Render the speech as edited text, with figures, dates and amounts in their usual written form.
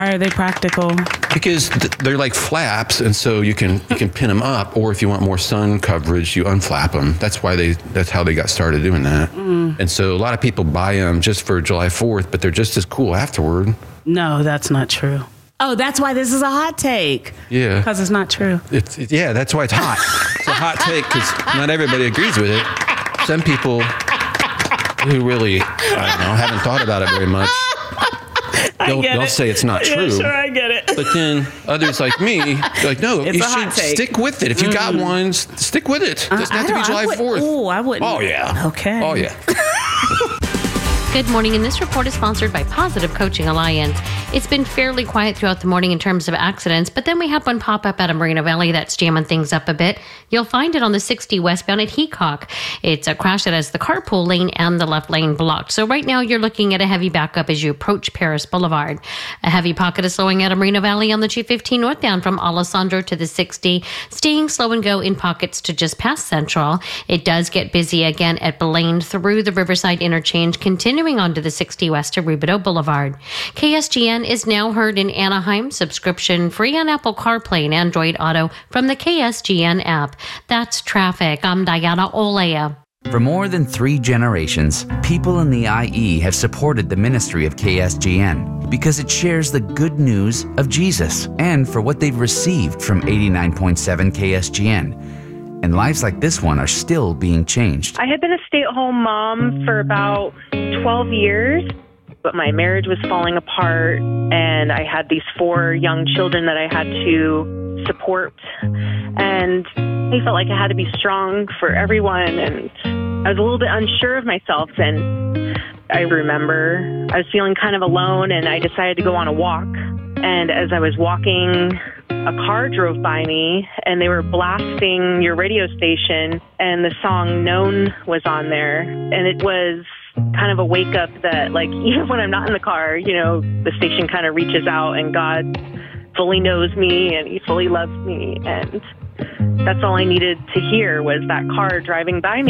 Why are they practical? Because they're like flaps, and so you can pin them up, or if you want more sun coverage, you unflap them. That's how they got started doing that. And so a lot of people buy them just for July 4th, but they're just as cool afterward. No, that's not true. Oh, that's why this is a hot take. Yeah. Because it's not true. Yeah, that's why it's hot. It's a hot take because not everybody agrees with it. Some people who really, haven't thought about it very much, they'll say it's not true. Yeah, sure, I get it. But then others like me, they're like, no, you should stick with it. If you got one, stick with it. It doesn't have to be July 4th. Oh, I wouldn't. Oh, yeah. Okay. Oh, yeah. Good morning, and this report is sponsored by Positive Coaching Alliance. It's been fairly quiet throughout the morning in terms of accidents, but then we have one pop up out of Moreno Valley that's jamming things up a bit. You'll find it on the 60 westbound at Heacock. It's a crash that has the carpool lane and the left lane blocked. So right now you're looking at a heavy backup as you approach Paris Boulevard. A heavy pocket is slowing out of Moreno Valley on the 215 northbound from Alessandro to the 60, staying slow and go in pockets to just past Central. It does get busy again at Blaine through the Riverside interchange, continuing on to the 60 west to Rubidoux Boulevard. KSGN is now heard in Anaheim, subscription free on Apple CarPlay and Android Auto from the KSGN app. That's traffic. I'm Diana Olea. For more than 3 generations, people in the IE have supported the ministry of KSGN because it shares the good news of Jesus and for what they've received from 89.7 KSGN. And lives like this one are still being changed. I had been a stay-at-home mom for about 12 years, but my marriage was falling apart, and I had these 4 young children that I had to support, and I felt like I had to be strong for everyone, and I was a little bit unsure of myself, and I remember I was feeling kind of alone, and I decided to go on a walk, and as I was walking, a car drove by me, and they were blasting your radio station, and the song Known was on there, and it was kind of a wake-up that, like, even when I'm not in the car, the station kind of reaches out, and God fully knows me, and He fully loves me, and that's all I needed to hear was that car driving by me.